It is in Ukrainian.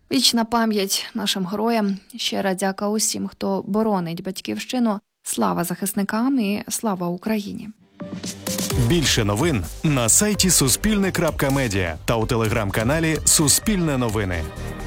Вічна пам'ять нашим героям. Щира дяка усім, хто боронить батьківщину. Слава захисникам і слава Україні. Більше новин на сайті Суспільне.Медіа та у телеграм-каналі Суспільне новини.